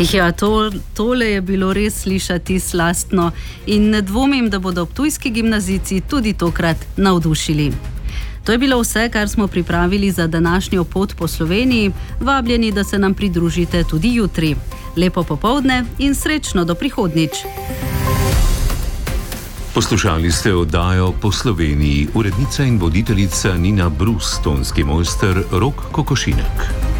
Ja, tole je bilo res slišati slastno in ne dvomim, da bodo ptujski gimnazijci tudi tokrat navdušili. To je bilo vse, kar smo pripravili za današnjo pot po Sloveniji. Vabljeni, da se nam pridružite tudi jutri. Lepo popoldne in srečno do prihodnjič. Poslušali ste oddajo Po Sloveniji, urednica in voditeljica Nina Brus, tonski mojster Rok Kokošinek.